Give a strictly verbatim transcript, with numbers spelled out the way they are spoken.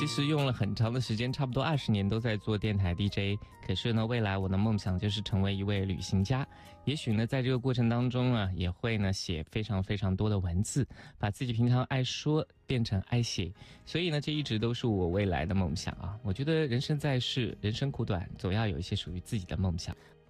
其实用了很长的时间，差不多二十年都在做电台 D J。可是呢，未来我的梦想就是成为一位旅行家。也许呢，在这个过程当中啊，也会呢写非常非常多的文字，把自己平常爱说变成爱写。所以呢，这一直都是我未来的梦想啊。我觉得人生在世，人生苦短，总要有一些属于自己的梦想。